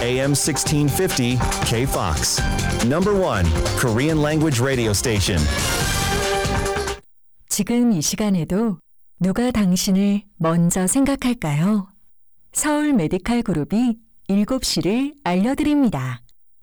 AM 1650 KFOX. Number 1 Korean language radio station. 지금 이 시간에도 누가 당신을 먼저 생각할까요? 서울 메디칼 그룹이 7시를 알려드립니다.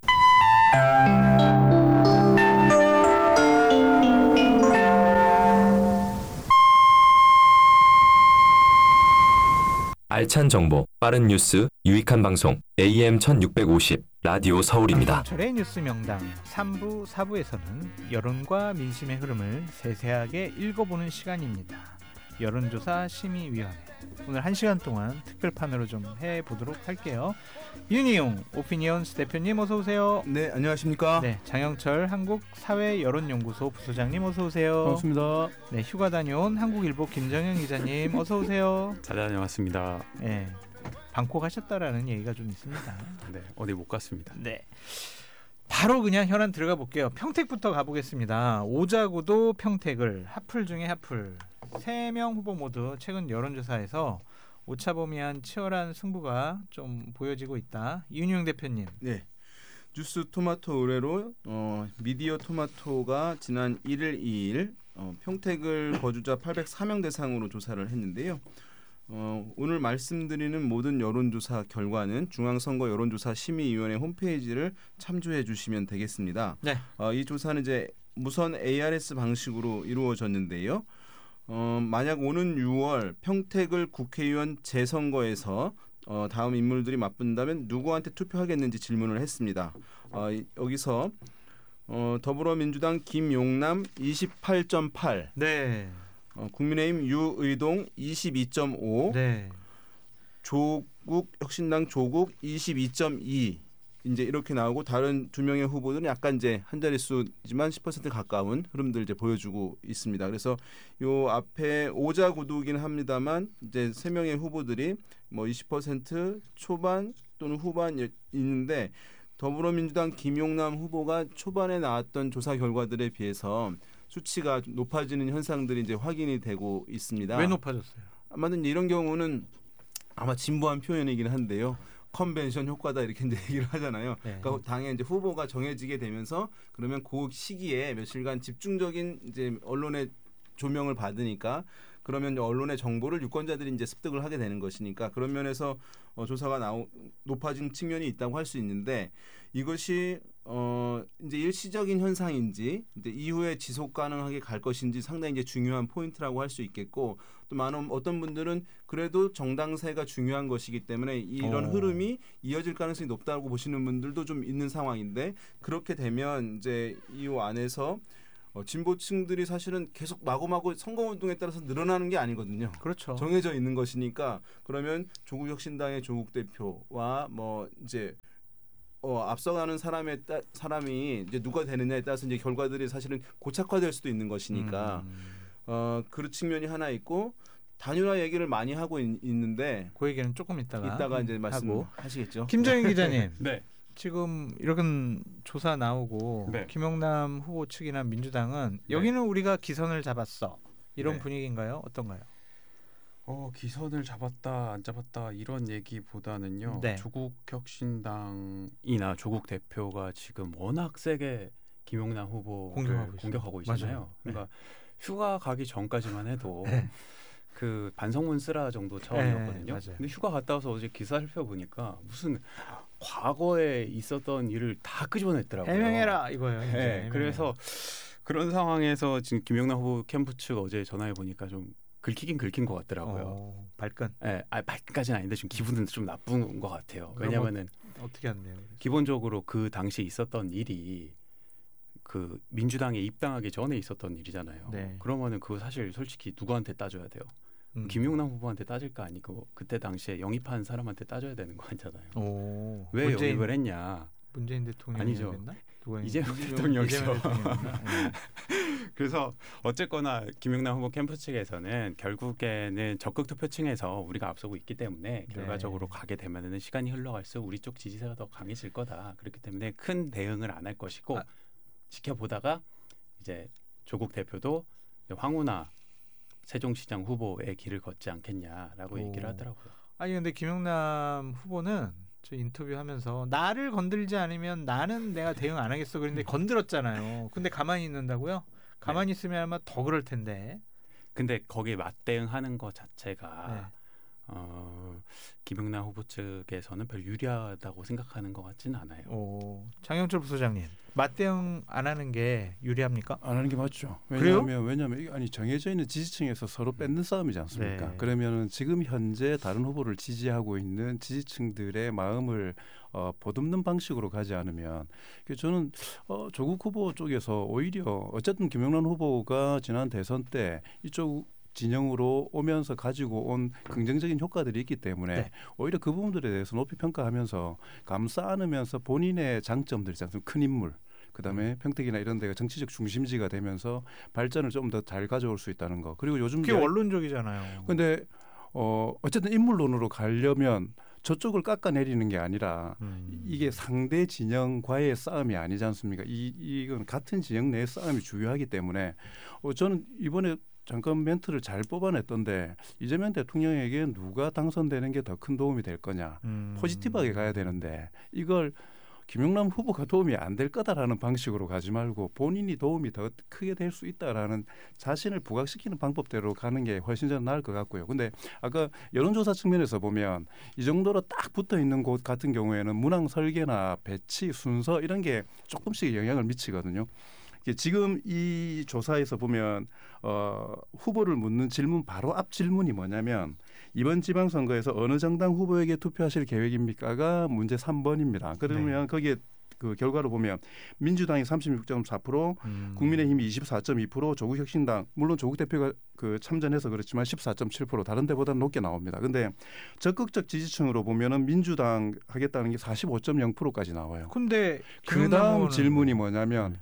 알찬 정보, 빠른 뉴스, 유익한 방송 AM 1650 라디오 서울입니다. 강철의 뉴스 명당 3부, 4부에서는 여론과 민심의 흐름을 세세하게 읽어보는 시간입니다. 여론조사 심의위원회. 오늘 1시간 동안 특별판으로 좀 해보도록 할게요. 윤희용 오피니언스 대표님 어서 오세요. 네, 안녕하십니까. 네, 장영철 한국사회여론연구소 부소장님 어서 오세요. 반갑습니다. 네, 휴가 다녀온 한국일보 김정영 기자님 어서 오세요. 잘 다녀왔습니다. 네, 방콕 하셨다라는 얘기가 좀 있습니다. 네, 어디 못 갔습니다. 네. 바로 그냥 현안 들어가 볼게요. 평택부터 가보겠습니다. 오자구도 평택을 하플 중에 하플 3명 후보 모두 최근 여론조사에서 오차범위한 치열한 승부가 좀 보여지고 있다. 이윤용 대표님. 네, 뉴스 토마토 의뢰로 미디어 토마토가 지난 1일 2일 평택을 거주자 804명 대상으로 조사를 했는데요. 오늘 말씀드리는 모든 여론조사 결과는 중앙선거 여론조사 심의위원회 홈페이지를 참조해 주시면 되겠습니다. 네. 이 조사는 이제 무선 ARS 방식으로 이루어졌는데요. 만약 오는 6월 평택을 국회의원 재선거에서 다음 인물들이 맞붙는다면 누구한테 투표하겠는지 질문을 했습니다. 여기서 더불어민주당 김용남 28.8, 네. 국민의힘 유의동 22.5, 네. 조국 혁신당 조국 22.2 이제 이렇게 나오고 다른 2명의 후보들은 약간 이제 한 자릿수지만 10% 가까운 흐름들 이제 보여주고 있습니다. 그래서 요 앞에 오자구도긴 합니다만 이제 3명의 후보들이 뭐 20% 초반 또는 후반 있는데 더불어민주당 김용남 후보가 초반에 나왔던 조사 결과들에 비해서 수치가 높아지는 현상들이 이제 확인이 되고 있습니다. 왜 높아졌어요? 아마도 이런 경우는 아마 진보한 표현이긴 한데요. 컨벤션 효과다 이렇게 이제 얘기를 하잖아요. 네. 그러니까 당에 이제 후보가 정해지게 되면서 그러면 그 시기에 며칠간 집중적인 이제 언론의 조명을 받으니까 그러면 언론의 정보를 유권자들이 이제 습득을 하게 되는 것이니까 그런 면에서 조사가 높아진 측면이 있다고 할 수 있는데 이것이 이제 일시적인 현상인지 이제 이후에 지속 가능하게 갈 것인지 상당히 이제 중요한 포인트라고 할 수 있겠고 또 많은 어떤 분들은 그래도 정당세가 중요한 것이기 때문에 이런 흐름이 이어질 가능성이 높다고 보시는 분들도 좀 있는 상황인데 그렇게 되면 이제 이 안에서 진보층들이 사실은 계속 마구마구 선거운동에 따라서 늘어나는 게 아니거든요. 그렇죠. 정해져 있는 것이니까 그러면 조국혁신당의 조국 대표와 뭐 이제 앞서가는 사람이 이제 누가 되느냐에 따라서 이제 결과들이 사실은 고착화될 수도 있는 것이니까 그런 측면이 하나 있고 단일화 얘기를 많이 하고 있는데 그 얘기는 조금 이따가 이제 말씀하시겠죠. 김정인 기자님. 네. 지금 이런 조사 나오고 네. 김용남 후보 측이나 민주당은 여기는 우리가 기선을 잡았어 이런 네. 분위기인가요? 어떤가요? 기선을 잡았다 안 잡았다 이런 얘기보다는요. 네. 조국 혁신당이나 조국 대표가 지금 워낙 세게 김용남 후보를 공격하고 있잖아요. 맞아요. 그러니까 휴가 가기 전까지만 해도 네. 그 반성문 쓰라 정도 차원이었거든요. 맞아요. 근데 휴가 갔다 와서 어제 기사 살펴보니까 무슨 과거에 있었던 일을 다 끄집어냈더라고요. 해명해라 이거예요. 네, 그래서 그런 상황에서 지금 김용남 후보 캠프 측 어제 전화해 보니까 좀 긁히긴 긁힌 것 같더라고요. 발끈. 네, 발끈까지는 아닌데 지금 기분은 좀 나쁜 것 같아요. 왜냐하면은 어떻게 한대요? 기본적으로 그 당시 있었던 일이 그 민주당에 입당하기 전에 있었던 일이잖아요. 네. 그러면은 그거 사실 솔직히 누구한테 따져야 돼요? 김용남 후보한테 따질까 아니고 그때 당시에 영입한 사람한테 따져야 되는 거 아니잖아요. 왜 영입을 했냐? 문재인 대통령이 아니죠. 했나? 이재명 대통령이죠. 네. 그래서 어쨌거나 김용남 후보 캠프 측에서는 결국에는 적극 투표층에서 우리가 앞서고 있기 때문에 결과적으로 가게 되면은 시간이 흘러갈수록 우리 쪽 지지세가 더 강해질 거다. 그렇기 때문에 큰 대응을 안 할 것이고 지켜보다가 이제 조국 대표도 황운하 세종시장 후보의 길을 걷지 않겠냐라고 얘기를 하더라고요. 아니 근데 김용남 후보는 저 인터뷰하면서 나를 건들지 않으면 나는 내가 대응 안 하겠어 그런데 건들었잖아요. 근데 가만히 있는다고요? 가만히 있으면 아마 더 그럴 텐데. 근데 거기에 맞대응하는 것 자체가 네. 김용남 후보 측에서는 별 유리하다고 생각하는 것 같지는 않아요. 장영철 부소장님, 맞대응 안 하는 게 유리합니까? 안 하는 게 맞죠. 그래요? 왜냐하면 이게 아니 정해져 있는 지지층에서 서로 뺏는 싸움이지 않습니까? 네. 그러면은 지금 현재 다른 후보를 지지하고 있는 지지층들의 마음을 보듬는 방식으로 가지 않으면 저는 조국 후보 쪽에서 오히려 어쨌든 김용남 후보가 지난 대선 때 이쪽 진영으로 오면서 가지고 온 긍정적인 효과들이 있기 때문에 네. 오히려 그 부분들에 대해서 높이 평가하면서 감싸 안으면서 본인의 장점들 있잖아요. 큰 인물 그다음에 평택이나 이런 데가 정치적 중심지가 되면서 발전을 좀 더 잘 가져올 수 있다는 거. 그리고 요즘 그게 원론적이잖아요. 근데 어쨌든 인물론으로 가려면 저쪽을 깎아내리는 게 아니라 이게 상대 진영과의 싸움이 아니지 않습니까? 이건 같은 진영 내의 싸움이 중요하기 때문에 저는 이번에 잠깐 멘트를 잘 뽑아냈던데 이재명 대통령에게 누가 당선되는 게 더 큰 도움이 될 거냐. 포지티브하게 가야 되는데 이걸 김용남 후보가 도움이 안 될 거다라는 방식으로 가지 말고 본인이 도움이 더 크게 될 수 있다라는 자신을 부각시키는 방법대로 가는 게 훨씬 더 나을 것 같고요. 근데 아까 여론조사 측면에서 보면 이 정도로 딱 붙어 있는 곳 같은 경우에는 문항 설계나 배치, 순서 이런 게 조금씩 영향을 미치거든요. 지금 이 조사에서 보면 후보를 묻는 질문 바로 앞 질문이 뭐냐면 이번 지방선거에서 어느 정당 후보에게 투표하실 계획입니까가 문제 3번입니다. 그러면 거기에 그 결과를 보면 민주당이 36.4%, 국민의힘이 24.2%, 조국혁신당 물론 조국 대표가 그 참전해서 그렇지만 14.7% 다른 데보다 높게 나옵니다. 근데 적극적 지지층으로 보면은 민주당 하겠다는 게 45.0%까지 나와요. 근데 그다음 질문이 뭐냐면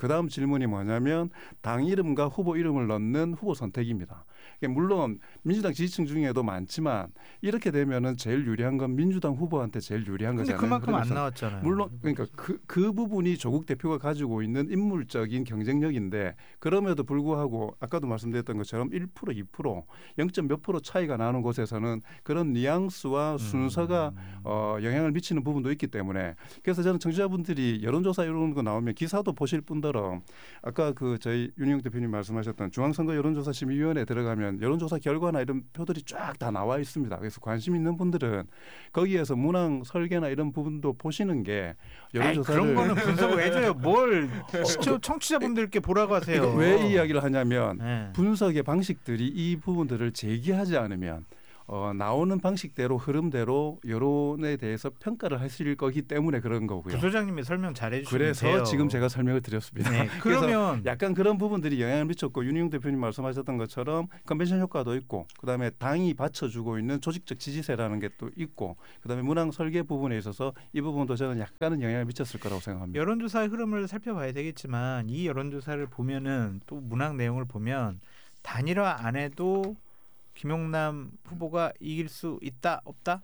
당 이름과 후보 이름을 넣는 후보 선택입니다. 물론 민주당 지지층 중에도 많지만 이렇게 되면은 제일 유리한 건 민주당 후보한테 제일 유리한 근데 거잖아요. 그만큼 안 나왔잖아요. 물론 그러니까 그 부분이 조국 대표가 가지고 있는 인물적인 경쟁력인데 그럼에도 불구하고 아까도 말씀드렸던 것처럼 1%, 2%, 0. 몇 프로 차이가 나는 곳에서는 그런 뉘앙스와 순서가 영향을 미치는 부분도 있기 때문에 그래서 저는 청취자분들이 여론조사 이런 거 나오면 기사도 보실 뿐더러 아까 그 저희 윤희영 대표님 말씀하셨던 중앙선거 여론조사심의위원회에 들어가면 여론조사 결과나 이런 표들이 쫙 다 나와 있습니다. 그래서 관심 있는 분들은 거기에서 문항 설계나 이런 부분도 보시는 게 여론조사를 그런 거는 분석을 해줘요. 뭘 청취자분들께 보라고 하세요. 그러니까 왜 이 이야기를 하냐면 네. 분석의 방식들이 이 부분들을 제기하지 않으면 나오는 방식대로 흐름대로 여론에 대해서 평가를 하실 거기 때문에 그런 거고요. 부소장님이 설명 잘해 주시면 그래서 돼요. 지금 제가 설명을 드렸습니다. 네, 그러면 약간 그런 부분들이 영향을 미쳤고 윤희용 대표님 말씀하셨던 것처럼 컨벤션 효과도 있고 그다음에 당이 받쳐주고 있는 조직적 지지세라는 게 또 있고 그다음에 문항 설계 부분에 있어서 이 부분도 저는 약간은 영향을 미쳤을 거라고 생각합니다. 여론조사의 흐름을 살펴봐야 되겠지만 이 여론조사를 보면은 또 문항 내용을 보면 단일화 안 해도 김용남 후보가 이길 수 있다 없다?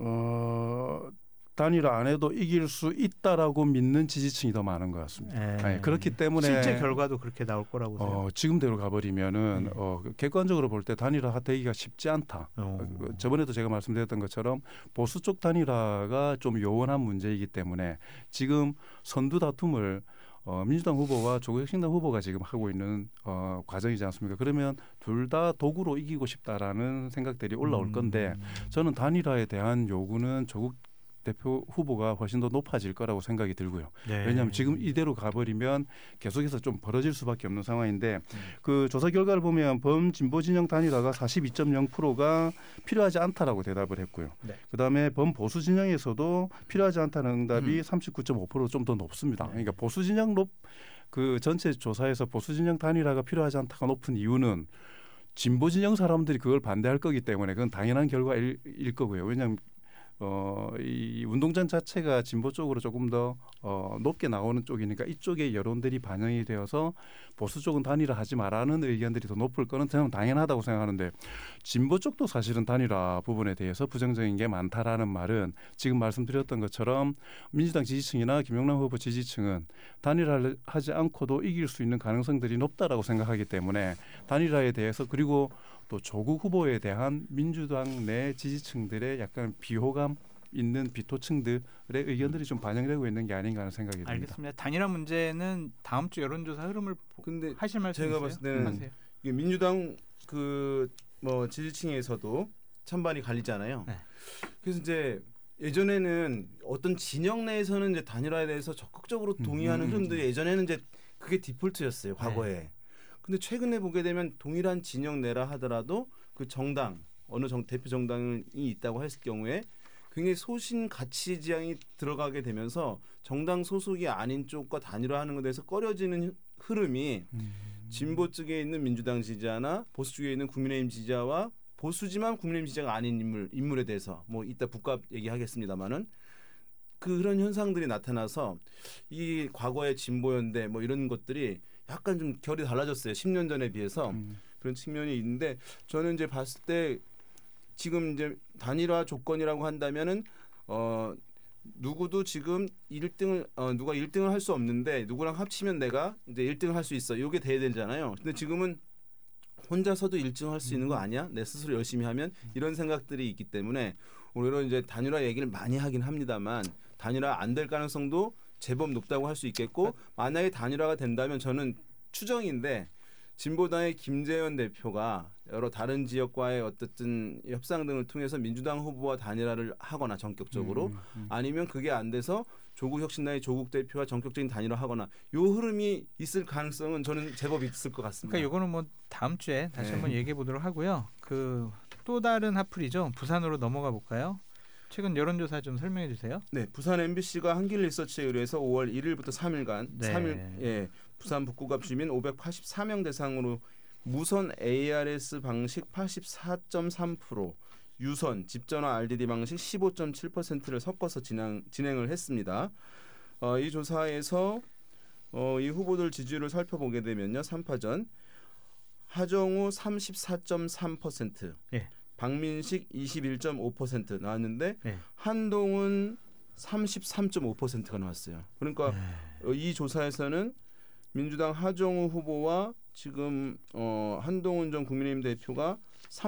단일화 안 해도 이길 수 있다라고 믿는 지지층이 더 많은 것 같습니다. 아니, 그렇기 때문에 실제 결과도 그렇게 나올 거라고 생각해요. 지금대로 가버리면은 객관적으로 볼 때 단일화 되기가 쉽지 않다. 저번에도 제가 말씀드렸던 것처럼 보수 쪽 단일화가 좀 요원한 문제이기 때문에 지금 선두 다툼을 민주당 후보와 조국혁신당 후보가 지금 하고 있는 과정이지 않습니까? 그러면 둘 다 도구로 이기고 싶다라는 생각들이 올라올 건데 저는 단일화에 대한 요구는 조국 대표 후보가 훨씬 더 높아질 거라고 생각이 들고요. 네. 왜냐하면 지금 이대로 가버리면 계속해서 좀 벌어질 수밖에 없는 상황인데 그 조사 결과를 보면 범진보 진영 단일화가 42.0%가 필요하지 않다라고 대답을 했고요. 네. 그다음에 범보수 진영에서도 필요하지 않다는 응답이 39.5% 좀 더 높습니다. 그러니까 보수 진영 그 전체 조사에서 보수 진영 단일화가 필요하지 않다가 높은 이유는 진보 진영 사람들이 그걸 반대할 거기 때문에 그건 당연한 결과일 거고요. 왜냐하면 이 운동장 자체가 진보 쪽으로 조금 더 높게 나오는 쪽이니까 이쪽에 여론들이 반영이 되어서 보수 쪽은 단일화하지 말라는 의견들이 더 높을 거는 저는 당연하다고 생각하는데 진보 쪽도 사실은 단일화 부분에 대해서 부정적인 게 많다라는 말은 지금 말씀드렸던 것처럼 민주당 지지층이나 김용남 후보 지지층은 단일화를 하지 않고도 이길 수 있는 가능성들이 높다라고 생각하기 때문에 단일화에 대해서 그리고 또 조국 후보에 대한 민주당 내 지지층들의 약간 비호감 있는 비토층들의 의견들이 좀 반영되고 있는 게 아닌가 하는 생각이 듭니다. 알겠습니다. 단일화 문제는 다음 주 여론조사 흐름을 근데 하실 말씀 제가 있어요? 봤을 때는 하세요. 이게 민주당 그 뭐 지지층에서도 찬반이 갈리잖아요. 네. 그래서 이제 예전에는 어떤 진영 내에서는 이제 단일화에 대해서 적극적으로 동의하는 흐름들이 예전에는 이제 그게 디폴트였어요. 과거에. 네. 근데 최근에 보게 되면 동일한 진영 내라 하더라도 그 정당 어느 대표 정당이 있다고 했을 경우에 굉장히 소신 가치 지향이 들어가게 되면서 정당 소속이 아닌 쪽과 단일화하는 것에 대해서 꺼려지는 흐름이 진보 쪽에 있는 민주당 지지자나 보수 쪽에 있는 국민의힘 지지자와 보수지만 국민의힘 지지자가 아닌 인물에 대해서 뭐 이따 국값 얘기하겠습니다마는 그런 현상들이 나타나서 이 과거의 진보연대 뭐 이런 것들이 약간 좀 결이 달라졌어요. 10년 전에 비해서 그런 측면이 있는데 저는 이제 봤을 때 지금 이제 단일화 조건이라고 한다면은 누구도 지금 1등을 누가 1등을 할 수 없는데 누구랑 합치면 내가 이제 1등을 할 수 있어. 이게 돼야 되잖아요. 근데 지금은 혼자서도 1등 할 수 있는 거 아니야? 내 스스로 열심히 하면 이런 생각들이 있기 때문에 오늘은 이제 단일화 얘기를 많이 하긴 합니다만 단일화 안 될 가능성도 제법 높다고 할 수 있겠고 만약에 단일화가 된다면 저는 추정인데 진보당의 김재현 대표가 여러 다른 지역과의 어쨌든 협상 등을 통해서 민주당 후보와 단일화를 하거나 전격적으로 아니면 그게 안 돼서 조국 혁신당의 조국 대표와 전격적인 단일화 하거나 요 흐름이 있을 가능성은 저는 제법 있을 것 같습니다. 그러니까 이거는 뭐 다음 주에 다시 한번 얘기해 보도록 하고요. 그 또 다른 핫플이죠. 부산으로 넘어가 볼까요? 최근 여론조사 좀 설명해 주세요. 네, 부산 MBC가 한길 리서치에 의뢰해서 5월 1일부터 3일간 네. 3일 부산 북구갑 주민 584명 대상으로 무선 ARS 방식 84.3%, 유선 집전화 RDD 방식 15.7%를 섞어서 진행을 했습니다. 이 조사에서 이 후보들 지지율을 살펴보게 되면요, 3파전 하정우 34.3%, 예. 박민식 21.5% 나왔는데 예. 한동훈 33.5%가 나왔어요. 그러니까 이 조사에서는 민주당 하정우 후보와 지금 한동훈 전 국민의힘 대표가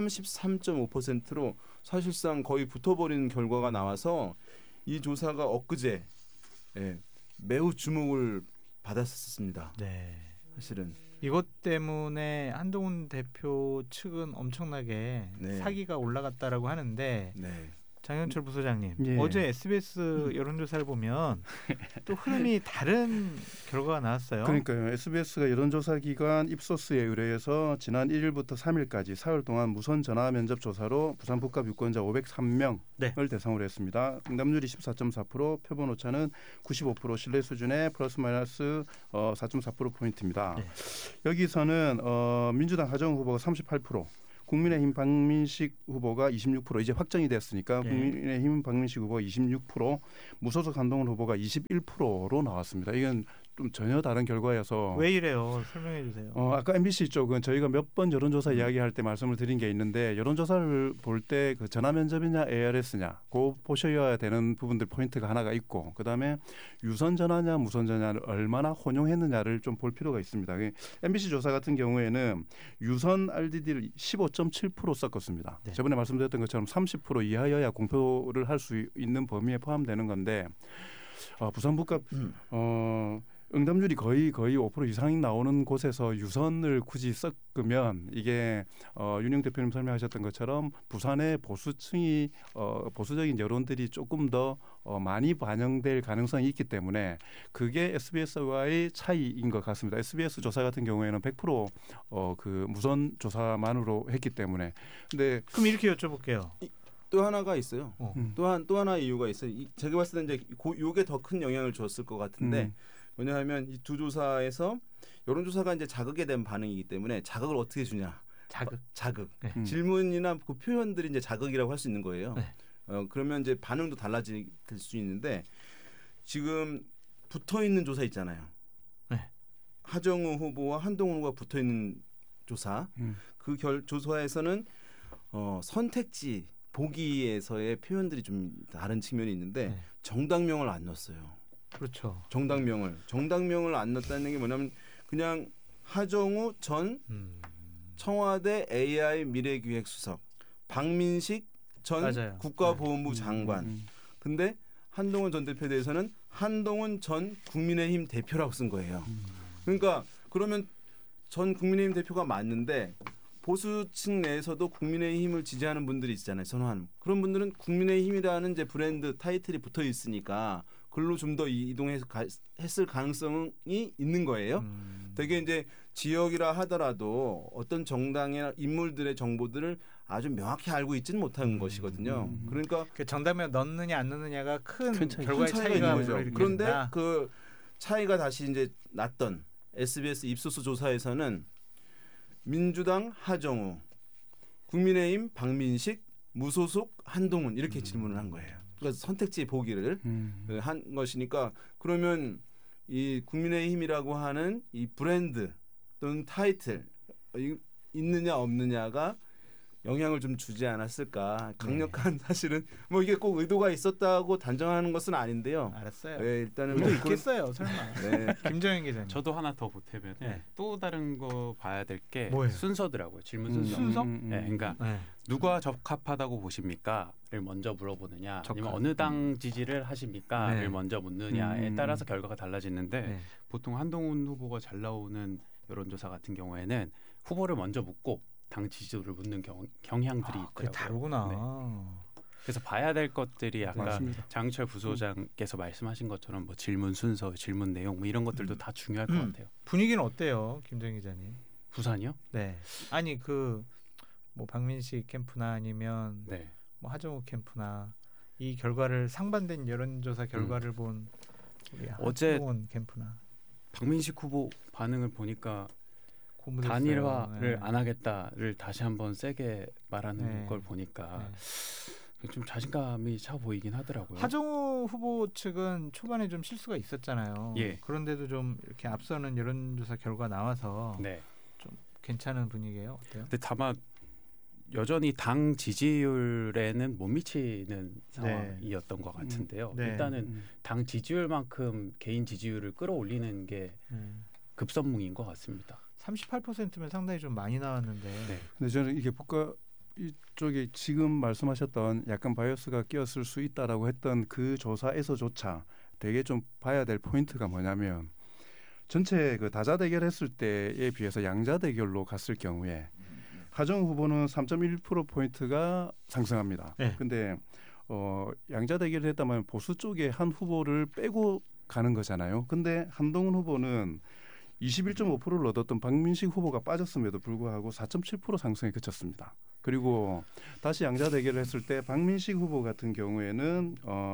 33.5%로 사실상 거의 붙어버리는 결과가 나와서 이 조사가 엊그제 매우 주목을 받았었습니다. 네. 사실은. 이것 때문에 한동훈 대표 측은 엄청나게 사기가 올라갔다라고 하는데 장현철 부소장님 어제 SBS 여론조사를 보면 또 흐름이 다른 결과가 나왔어요. 그러니까요. SBS가 여론조사 기관 입소스에 의뢰해서 지난 1일부터 3일까지 사흘 동안 무선 전화 면접 조사로 부산 북갑 유권자 503명을 대상으로 했습니다. 응답률이 14.4%, 표본 오차는 95% 신뢰 수준의 플러스 마이너스 4.4%포인트입니다. 여기서는 민주당 하정우 후보가 38%, 국민의힘 박민식 후보가 26%, 이제 확정이 됐으니까 국민의힘 박민식 후보가 26%, 무소속 한동훈 후보가 21%로 나왔습니다. 이건 좀 전혀 다른 결과여서 왜 이래요? 설명해 주세요. 아까 MBC 쪽은 저희가 몇 번 여론조사 이야기할 때 말씀을 드린 게 있는데 여론조사를 볼 때 그 전화 면접이냐 ARS냐 그 보셔야 되는 부분들 포인트가 하나가 있고 그다음에 유선 전화냐 무선 전화를 얼마나 혼용했느냐를 좀 볼 필요가 있습니다. MBC 조사 같은 경우에는 유선 RDD를 15.7% 섞었습니다. 저번에 말씀드렸던 것처럼 30% 이하여야 공표를 할 수 있는 범위에 포함되는 건데 부산 북갑 응답률이 거의 5% 이상이 나오는 곳에서 유선을 굳이 섞으면 이게 윤영 대표님 설명하셨던 것처럼 부산의 보수층이 보수적인 여론들이 조금 더 많이 반영될 가능성이 있기 때문에 그게 SBS와의 차이인 것 같습니다. SBS 조사 같은 경우에는 100% 그 무선 조사만으로 했기 때문에. 근데 그럼 이렇게 여쭤볼게요. 또 하나가 있어요. 또 하나 이유가 있어요. 제가 봤을 때 이제 요게 더 큰 영향을 줬을 것 같은데. 왜냐하면 이 두 조사에서 여론조사가 이제 자극에 대한 반응이기 때문에 자극을 어떻게 주냐? 자극. 질문이나 그 표현들이 이제 자극이라고 할 수 있는 거예요. 그러면 이제 반응도 달라질 수 있는데 지금 붙어 있는 조사 있잖아요. 하정우 후보와 한동훈 후보가 붙어 있는 조사. 그 조사에서는 선택지 보기에서의 표현들이 좀 다른 측면이 있는데 정당명을 안 넣었어요. 그렇죠. 정당명을 안 넣었다는 게 뭐냐면 그냥 하정우 전 청와대 AI 미래기획수석, 박민식 전 국가보훈부 장관, 근데 한동훈 전 대표에 대해서는 한동훈 전 국민의힘 대표라고 쓴 거예요. 그러니까 그러면 전 국민의힘 대표가 맞는데 보수층 내에서도 국민의힘을 지지하는 분들이 있잖아요. 선호하는. 그런 분들은 국민의힘이라는 이제 브랜드 타이틀이 붙어 있으니까 글로 좀 더 이동해서 했을 가능성이 있는 거예요. 되게 이제 지역이라 하더라도 어떤 정당이나 인물들의 정보들을 아주 명확히 알고 있지는 못하는 것이거든요. 그러니까 그 정답에 넣느냐 안 넣느냐가 큰 차이, 결과의 큰 차이가 있는 거죠. 그런데 된다. 그 차이가 다시 이제 났던 SBS 입소수 조사에서는 민주당 하정우, 국민의힘 박민식, 무소속 한동훈 이렇게 질문을 한 거예요. 그래서 선택지 보기를 한 것이니까 그러면 이 국민의힘이라고 하는 이 브랜드 또는 타이틀 있느냐 없느냐가 영향을 좀 주지 않았을까. 강력한 사실은 뭐 이게 꼭 의도가 있었다고 단정하는 것은 아닌데요. 알았어요. 네, 일단은 또 뭐 있겠어요, 설마. 네. 김정현 기자님. 저도 하나 더 보태면 네. 또 다른 거 봐야 될 게 뭐예요? 순서더라고요. 질문 순서. 순서? 네, 그러니까 네. 누가 적합하다고 보십니까?를 먼저 물어보느냐, 아니면 어느 당 지지를 하십니까?를 네. 먼저 묻느냐에 따라서 결과가 달라지는데 네. 보통 한동훈 후보가 잘 나오는 여론조사 같은 경우에는 후보를 먼저 묻고 당 지지도를 묻는 경향들이 그게 있더라고요. 다르구나. 네. 그래서 봐야 될 것들이 아까 맞습니다. 장철 부소장께서 말씀하신 것처럼 뭐 질문 순서, 질문 내용 뭐 이런 것들도 다 중요할 것 같아요. 분위기는 어때요, 김정현 기자님? 부산이요? 네. 아니 그 뭐 박민식 캠프나 아니면 네. 뭐 하정우 캠프나 이 결과를 상반된 여론조사 결과를 본 우리 어제 한동훈 캠프나 박민식 후보 반응을 보니까 고무됐어요. 단일화를 네. 안 하겠다를 다시 한번 세게 말하는 네. 걸 보니까 네. 좀 자신감이 차 보이긴 하더라고요. 하정우 후보 측은 초반에 좀 실수가 있었잖아요. 예. 그런데도 좀 이렇게 앞서는 여론조사 결과 나와서 네. 좀 괜찮은 분위기예요. 어때요? 근데 다만 여전히 당 지지율에는 못 미치는 상황이었던 것 같은데요. 네. 일단은 당 지지율만큼 개인 지지율을 끌어올리는 게 급선무인 것 같습니다. 38%면 상당히 좀 많이 나왔는데. 네. 근데 저는 이게 국가 이쪽에 지금 말씀하셨던 약간 바이어스가 끼었을 수 있다라고 했던 그 조사에서조차 되게 좀 봐야 될 포인트가 뭐냐면 전체 그 다자 대결했을 때에 비해서 양자 대결로 갔을 경우에 하정우 후보는 3.1%포인트가 상승합니다. 네. 근데 양자 대결을 했다면 보수 쪽에 한 후보를 빼고 가는 거잖아요. 근데 한동훈 후보는 21.5%를 얻었던 박민식 후보가 빠졌음에도 불구하고 4.7% 상승에 그쳤습니다. 그리고 다시 양자 대결을 했을 때 박민식 후보 같은 경우에는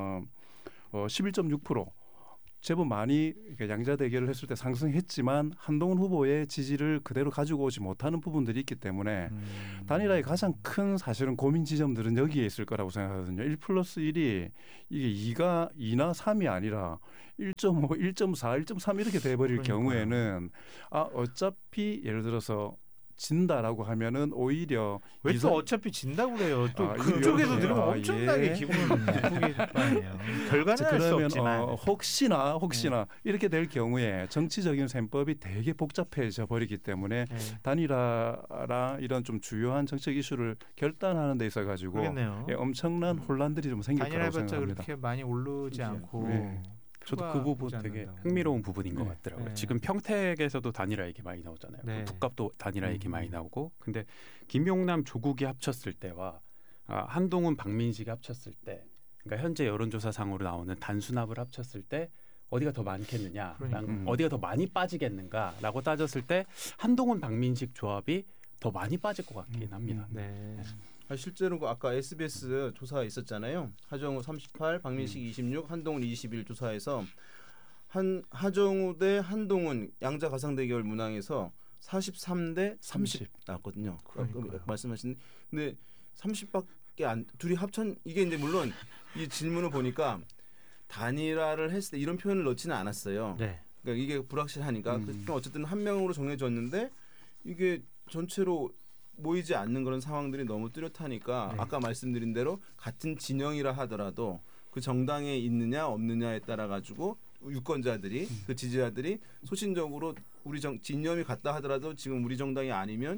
11.6% 제법 많이 양자 대결을 했을 때 상승했지만 한동훈 후보의 지지를 그대로 가지고 오지 못하는 부분들이 있기 때문에 단일화의 가장 큰 사실은 고민 지점들은 여기에 있을 거라고 생각하거든요. 1+1이 이게 2나 3이 아니라 1.5, 1.4, 1.3 이렇게 돼버릴 경우에는 어차피 예를 들어서 진다라고 하면은 오히려 왜 또 어차피 진다고 그래요. 또 그쪽에서 들으면 엄청나게 기분이 나쁘게 아니에요. 결과는 알 수 없지만 혹시나 이렇게 될 경우에 정치적인 셈법이 되게 복잡해져 버리기 때문에 단일화라 이런 좀 주요한 정책 이슈를 결단하는 데 있어 가지고 엄청난 혼란들이 좀 생길 거라고 생각합니다. 그렇게 많이 오르지 않고. 저도 그 부분 되게 흥미로운 부분인 것 같더라고요. 지금 평택에서도 단일화 얘기 많이 나오잖아요. 북갑도 단일화 얘기 많이 나오고. 근데 김용남 조국이 합쳤을 때와 한동훈 박민식이 합쳤을 때, 그러니까 현재 여론조사상으로 나오는 단순합을 합쳤을 때 어디가 더 많겠느냐, 어디가 더 많이 빠지겠는가라고 따졌을 때 한동훈 박민식 조합이 더 많이 빠질 것 같긴 합니다. 실제로 아까 SBS 조사가 있었잖아요. 하정우 38, 박민식 26, 한동훈 21 조사에서 하정우 대 한동훈 양자 가상 대결 문항에서 43대 30 나왔거든요. 말씀하신 근데 30밖에 안 둘이 합천 이게 이제 물론 이 질문을 보니까 단일화를 했을 때 이런 표현을 넣지는 않았어요. 그러니까 이게 불확실하니까 어쨌든 한 명으로 정해졌는데 이게 전체로 모이지 않는 그런 상황들이 너무 뚜렷하니까 아까 말씀드린 대로 같은 진영이라 하더라도 그 정당에 있느냐 없느냐에 따라 가지고 유권자들이 그 지지자들이 소신적으로 우리 진영이 같다 하더라도 지금 우리 정당이 아니면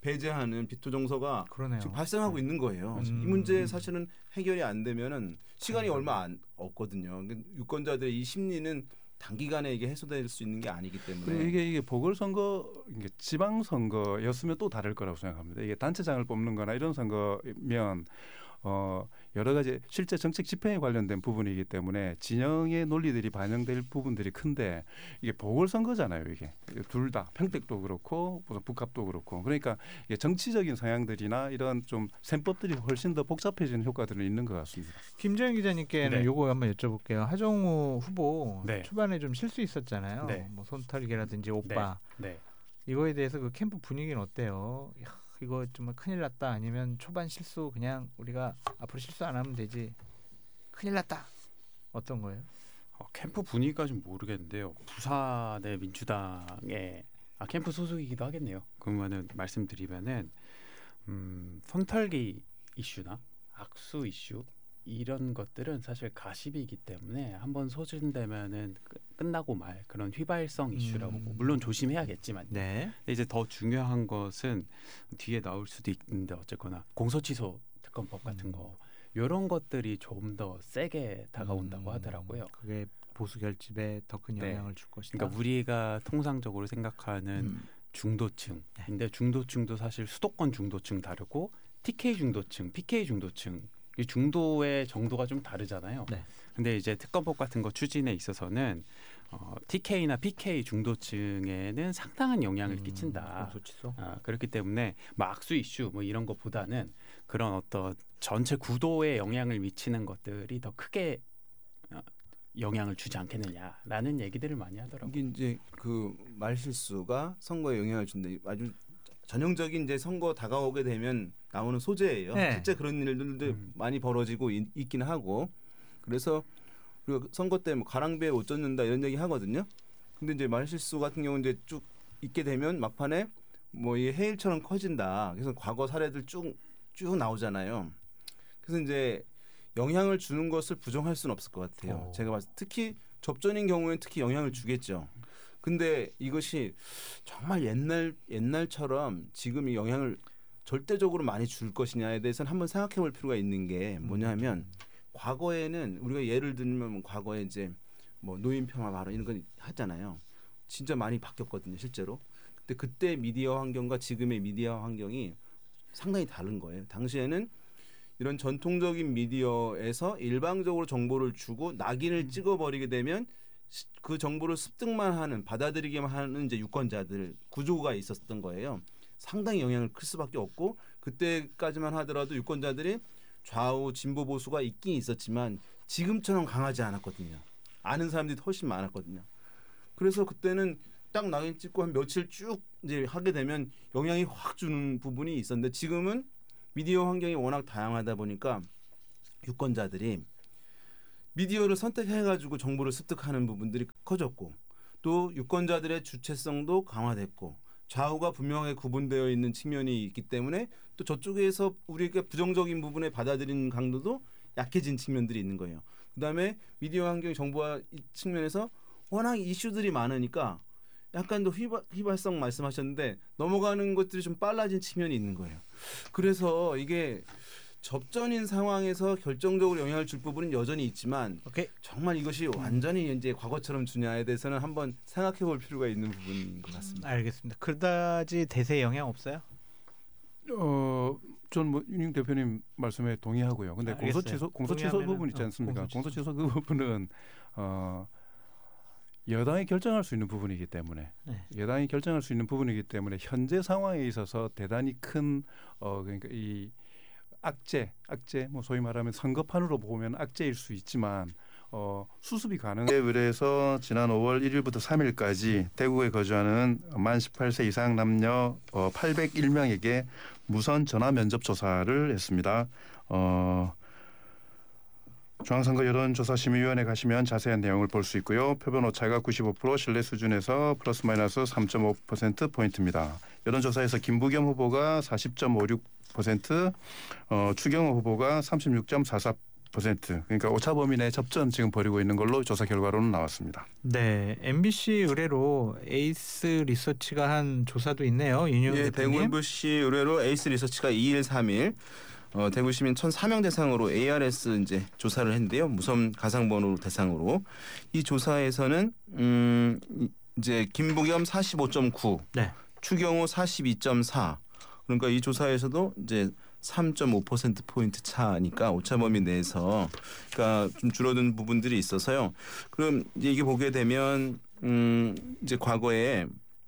배제하는 비토 정서가 그러네요. 지금 발생하고 있는 거예요. 이 문제 사실은 해결이 안 되면은 시간이 얼마 없거든요. 유권자들의 이 심리는 단기간에 이게 해소될 수 있는 게 아니기 때문에 이게 보궐선거, 이게 지방선거였으면 또 다를 거라고 생각합니다. 이게 단체장을 뽑는거나 이런 선거면 여러 가지 실제 정책 집행에 관련된 부분이기 때문에 진영의 논리들이 반영될 부분들이 큰데 이게 보궐선거잖아요. 이게 둘 다 평택도 그렇고 북합도 그렇고 그러니까 이게 정치적인 성향들이나 이런 좀 셈법들이 훨씬 더 복잡해지는 효과들은 있는 것 같습니다. 김정인 기자님께는 네. 요거 한번 여쭤볼게요. 하정우 후보 네. 초반에 좀 실수 있었잖아요. 네. 뭐 손털기라든지 오빠 네. 이거에 대해서 그 캠프 분위기는 어때요? 야, 이거 정말 큰일 났다. 아니면 초반 실수 그냥 우리가 앞으로 실수 안 하면 되지. 큰일 났다. 어떤 거예요? 캠프 분위기가 좀 모르겠는데요. 부산의 민주당의 캠프 소속이기도 하겠네요. 그러면은 말씀드리면은 손털기 이슈나 악수 이슈 이런 것들은 사실 가십이기 때문에 한번 소진되면은 끝나고 말 그런 휘발성 이슈라고 물론 조심해야겠지만 네. 이제 더 중요한 것은 뒤에 나올 수도 있는데 어쨌거나 공소취소 특검법 같은 거 이런 것들이 좀 더 세게 다가온다고 하더라고요. 그게 보수 결집에 더 큰 네. 영향을 줄 것이다. 그러니까 우리가 통상적으로 생각하는 중도층인데 중도층도 사실 수도권 중도층 다르고 TK 중도층, PK 중도층 이 중도의 정도가 좀 다르잖아요. 네. 근데 이제 특검법 같은 거 추진에 있어서는 TK나 PK 중도층에는 상당한 영향을 끼친다. 공소취소. 그렇기 때문에 뭐 악수 이슈 뭐 이런 것보다는 그런 어떤 전체 구도에 영향을 미치는 것들이 더 크게 영향을 주지 않겠느냐라는 얘기들을 많이 하더라고요. 이게 이제 그 말실수가 선거에 영향을 준다. 아주 전형적인 이제 선거 다가오게 되면 나오는 소재예요. 네. 실제 그런 일들도 많이 벌어지고 있긴 하고 그래서 우리가 선거 때 뭐 가랑비에 옷 젖는다 이런 얘기 하거든요. 근데 이제 말실수 같은 경우는 이제 쭉 있게 되면 막판에 뭐 이 해일처럼 커진다. 그래서 과거 사례들 쭉 나오잖아요. 그래서 이제 영향을 주는 것을 부정할 수는 없을 것 같아요. 제가 봤을 때 특히 접전인 경우에는 특히 영향을 주겠죠. 근데 이것이 정말 옛날처럼 지금 이 영향을 절대적으로 많이 줄 것이냐에 대해서는 한번 생각해 볼 필요가 있는 게 뭐냐면 과거에는 우리가 예를 들면 과거에 이제 뭐 노인 평화 발언 이런 거 하잖아요. 진짜 많이 바뀌었거든요, 실제로. 근데 그때 미디어 환경과 지금의 미디어 환경이 상당히 다른 거예요. 당시에는 이런 전통적인 미디어에서 일방적으로 정보를 주고 낙인을 찍어버리게 되면 그 정보를 습득만 하는 받아들이기만 하는 이제 유권자들 구조가 있었던 거예요. 상당히 영향을 클 수밖에 없고 그때까지만 하더라도 유권자들이 좌우 진보 보수가 있긴 있었지만 지금처럼 강하지 않았거든요. 아는 사람들이 훨씬 많았거든요. 그래서 그때는 딱 낙인 찍고 한 며칠 쭉 이제 하게 되면 영향이 확 주는 부분이 있었는데 지금은 미디어 환경이 워낙 다양하다 보니까 유권자들이 미디어를 선택해가지고 정보를 습득하는 부분들이 커졌고 또 유권자들의 주체성도 강화됐고 좌우가 분명하게 구분되어 있는 측면이 있기 때문에 또 저쪽에서 우리가 부정적인 부분에 받아들이는 강도도 약해진 측면들이 있는 거예요. 그다음에 미디어 환경 정보화 측면에서 워낙 이슈들이 많으니까 약간 더 휘발성 말씀하셨는데 넘어가는 것들이 좀 빨라진 측면이 있는 거예요. 그래서 이게 접전인 상황에서 결정적으로 영향을 줄 부분은 여전히 있지만 정말 이것이 완전히 이제 과거처럼 주냐에 대해서는 한번 생각해 볼 필요가 있는 부분인 것 같습니다. 알겠습니다. 그다지 대세에 영향 없어요? 전 뭐 윤영 대표님 말씀에 동의하고요. 근데 공소취소 부분 있지 않습니까? 공소취소 그 부분은 여당이 결정할 수 있는 부분이기 때문에 여당이 결정할 수 있는 부분이기 때문에 현재 상황에 있어서 대단히 큰 그러니까 이 악재 뭐 소위 말하면 선거판으로 보면 악재일 수 있지만 수습이 가능해. 그래서 지난 5월 1일부터 3일까지 대구에 거주하는 만 18세 이상 남녀 801명에게 무선 전화 면접 조사를 했습니다. 중앙선거 여론조사심의위원회 가시면 자세한 내용을 볼 수 있고요. 표본 오차가 95% 신뢰 수준에서 플러스 마이너스 3.5%포인트입니다. 여론조사에서 김부겸 후보가 40.56%, 추경호 후보가 36.44% 그러니까 오차 범위 내 접전 지금 벌이고 있는 걸로 조사 결과로는 나왔습니다. 네, MBC 의뢰로 에이스 리서치가 한 조사도 있네요. 윤영 예, 대표님. 대구 MBC 의뢰로 에이스 리서치가 2일 3일 대구 시민 1,004명 대상으로 ARS 이제 조사를 했는데요. 무선 가상 번호 대상으로 이 조사에서는 이제 김부겸 45.9, 네. 추경호 42.4. 그러니까 이 조사에서도 이제 3.5% 포인트 차니까 오차 범위 내에서 그러니까 좀 줄어든 부분들이 있어서요. 그럼 이제 이게 보게 되면 이제 과거에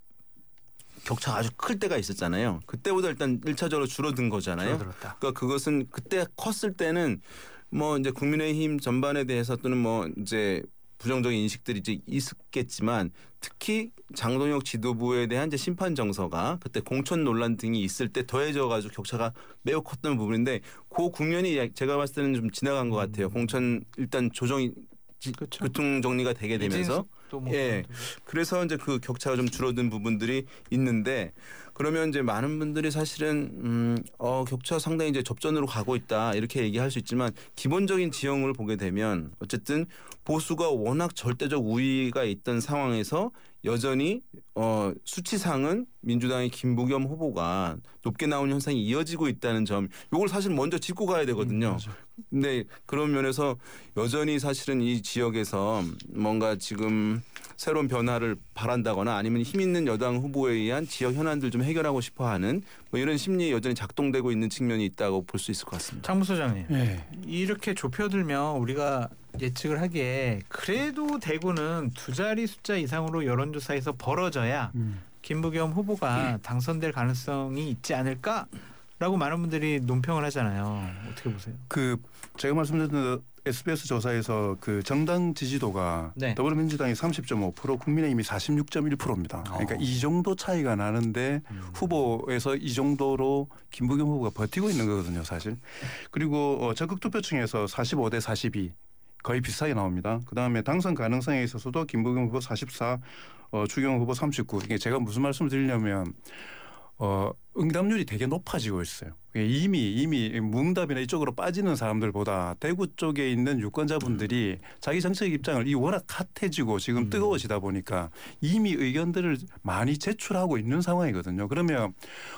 격차가 아주 클 때가 있었잖아요. 그때보다 일단 1차적으로 줄어든 거잖아요. 줄어들었다. 그러니까 그것은 그때 컸을 때는 뭐 이제 국민의힘 전반에 대해서 또는 뭐 이제 부정적인 인식들이 이제 있었겠지만 특히 장동혁 지도부에 대한 이제 심판 정서가 그때 공천 논란 등이 있을 때 더해져 가지고 격차가 매우 컸던 부분인데 그 국면이 제가 봤을 때는 좀 지나간 것 같아요. 공천 일단 조정이 그렇죠. 교통 정리가 되게 되면서 예. 그래서 이제 그 격차가 좀 줄어든 부분들이 있는데 그러면 이제 많은 분들이 사실은 격차 상당히 이제 접전으로 가고 있다 이렇게 얘기할 수 있지만 기본적인 지형을 보게 되면 어쨌든 보수가 워낙 절대적 우위가 있던 상황에서 여전히 수치상은 민주당의 김부겸 후보가 높게 나온 현상이 이어지고 있다는 점 이걸 사실 먼저 짚고 가야 되거든요. 근데 그런 면에서 여전히 사실은 이 지역에서 뭔가 지금 새로운 변화를 바란다거나 아니면 힘 있는 여당 후보에 의한 지역 현안들 좀 해결하고 싶어하는 뭐 이런 심리에 여전히 작동되고 있는 측면이 있다고 볼 수 있을 것 같습니다. 장 부소장님, 네. 이렇게 좁혀들면 우리가 예측을 하기에 그래도 대구는 두 자리 숫자 이상으로 여론조사에서 벌어져야 김부겸 후보가 당선될 가능성이 있지 않을까라고 많은 분들이 논평을 하잖아요. 어떻게 보세요? 그 제가 말씀드린 SBS 조사에서 그 정당 지지도가 네. 더불어민주당이 30.5%, 국민의힘이 46.1%입니다. 그러니까 이 정도 차이가 나는데 후보에서 이 정도로 김부겸 후보가 버티고 있는 거거든요, 사실. 그리고 적극 투표층에서 45대 42 거의 비슷하게 나옵니다. 그다음에 당선 가능성에 있어서도 김부겸 후보 44, 추경호 후보 39. 이게 제가 무슨 말씀을 드리려면 응답률이 되게 높아지고 있어요. 이미 무응답이나 이쪽으로 빠지는 사람들보다 대구 쪽에 있는 유권자분들이 자기 정책 입장을 워낙 핫해지고 지금 뜨거워지다 보니까 이미 의견들을 많이 제출하고 있는 상황이거든요. 그러면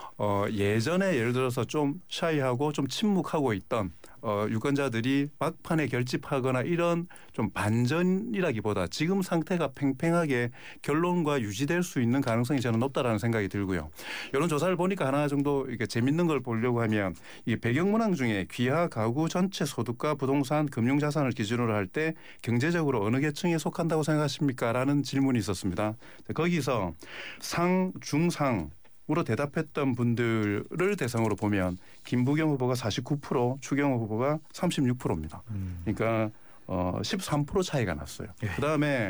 예전에 예를 들어서 좀 샤이하고 좀 침묵하고 있던 유권자들이 막판에 결집하거나 이런 좀 반전이라기보다 지금 상태가 팽팽하게 결론과 유지될 수 있는 가능성이 저는 높다라는 생각이 들고요. 이런 조사를 보니까 하나 정도 이렇게 재밌는 걸 보려고 하면 이 배경문항 중에 귀하 가구 전체 소득과 부동산 금융자산을 기준으로 할 때 경제적으로 어느 계층에 속한다고 생각하십니까? 라는 질문이 있었습니다. 거기서 상, 중상 으로 대답했던 분들을 대상으로 보면 김부겸 후보가 49%, 추경호 후보가 36%입니다. 그러니까 13% 차이가 났어요. 예. 그다음에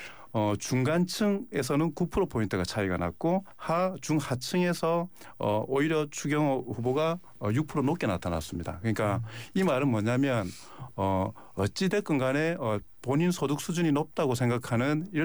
중간층에서는 9%포인트가 차이가 났고 중하층에서 오히려 추경호 후보가 6% 높게 나타났습니다. 그러니까 이 말은 뭐냐면 어찌됐건 간에 본인 소득 수준이 높다고 생각하는